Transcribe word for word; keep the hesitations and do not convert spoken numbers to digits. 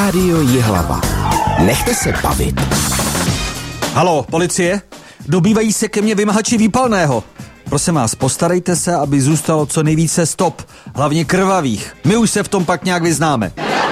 Rádio Jihlava. Nechte se bavit. Haló, policie? Dobývají se ke mně vymahači výpalného. Prosím vás, postarejte se, aby zůstalo co nejvíce stop, hlavně krvavých. My už se v tom pak nějak vyznáme.